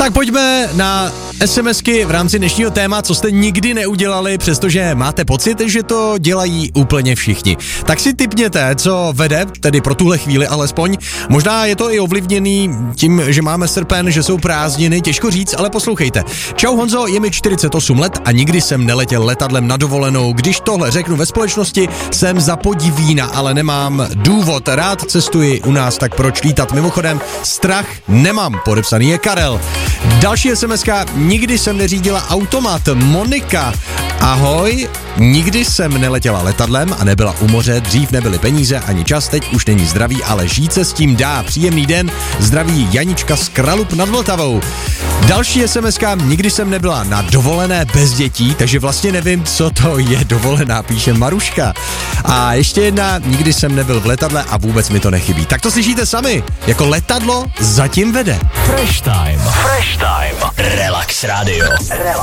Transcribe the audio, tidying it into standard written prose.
Tak pojďme na SMSky v rámci dnešního téma, co jste nikdy neudělali, přestože máte pocit, že to dělají úplně všichni. Tak si tipněte, co vede, tedy pro tuhle chvíli alespoň. Možná je to i ovlivněný tím, že máme srpen, že jsou prázdniny, těžko říct, ale poslouchejte. Čau Honzo, je mi 48 let a nikdy jsem neletěl letadlem na dovolenou. Když tohle řeknu ve společnosti, jsem za podivína, ale nemám důvod. Rád cestuji u nás, tak proč lítat? Mimochodem, strach nemám, podepsaný je Karel. Další SMSka, nikdy jsem neřídila automat. Monika, ahoj, nikdy jsem neletěla letadlem a nebyla u moře, dřív nebyly peníze ani čas, teď už není zdraví, ale žít se s tím dá. Příjemný den, zdraví Janička z Kralup nad Vltavou. Další SMSka, nikdy jsem nebyla na dovolené bez dětí, takže vlastně nevím, co to je dovolená, píše Maruška. A ještě jedna, nikdy jsem nebyl v letadle a vůbec mi to nechybí. Tak to slyšíte sami, jako letadlo zatím vede. Fresh Time. Relax Radio.